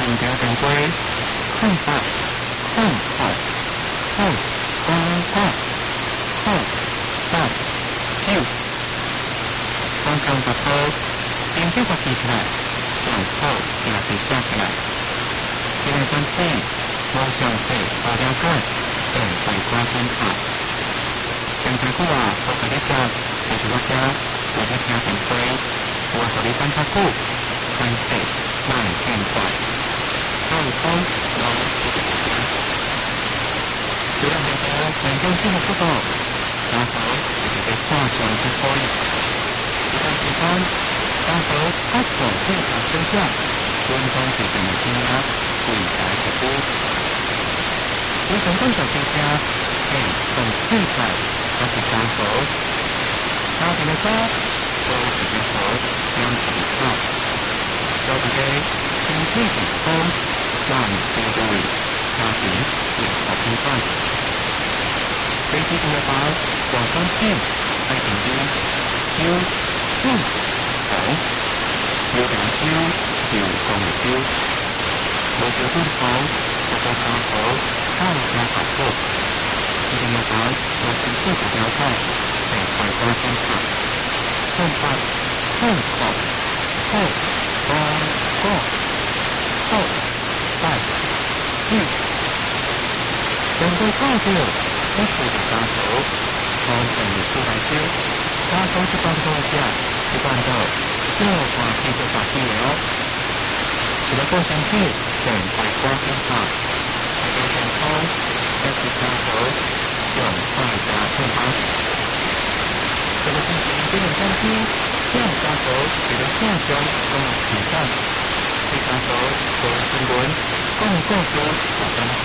条常规，空白，空白，空，空空，空，空，九。双杠十步，肩胛发起来，上口行至下起来。这个身体无详细无了解，便会关心他。上台句话，我甲你讲，就是我这为你听常规，我互你等较久，关系莫变坏。空空，我除了那个人工智能速度，然后就是在线上直播。这段时间，然后各种健康现象，运动是怎么听啊？未来的歌，有成功小学家，从现在开始生活，家庭的家，都是生活相处好，做大家身体健康，万事如意，家庭也好平安。飞机上的包，我相信爱情中，就好，有点少就讲唔少。无少分好，不过生活太相合作，一定要把我身体的了解，并快关心他。空白，空空，空，空空，空，白，整个套着，一处的家头，从整理出来些，家头是关注下，是关注，就把这个把戏了。除了过身体，便会关心他。大家健康，这是家头上快加健康。这个星期这个三天，这样家头觉得线上都有挑战。这家头和新闻共故事互相听，